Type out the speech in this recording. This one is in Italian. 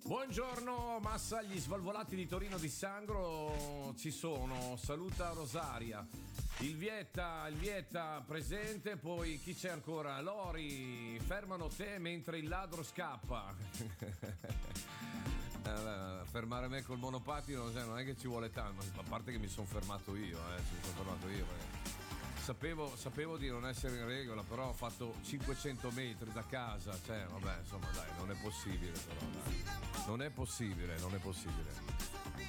Buongiorno Massa, gli svalvolati di Torino di Sangro ci sono, saluta Rosaria. Il Vietta presente, poi chi c'è ancora? Lori, fermano te mentre il ladro scappa. Fermare me col monopattino non è che ci vuole tanto, a parte che mi sono fermato io, Sapevo di non essere in regola, però ho fatto 500 metri da casa, cioè vabbè, insomma dai, non è possibile però, dai. Non è possibile.